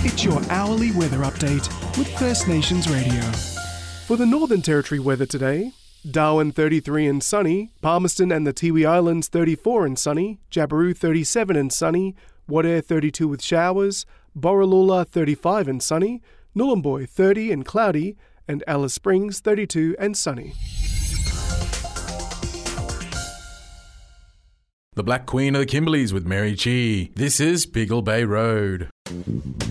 It's your hourly weather update with First Nations Radio. For the Northern Territory weather today, Darwin 33 and sunny, Palmerston and the Tiwi Islands 34 and sunny, Jabiru 37 and sunny, Wadeye 32 with showers, Borroloola 35 and sunny, Nhulunbuy 30 and cloudy, and Alice Springs 32 and sunny. The Black Queen of the Kimberleys with Mary Chi. This is Piggle Bay Road.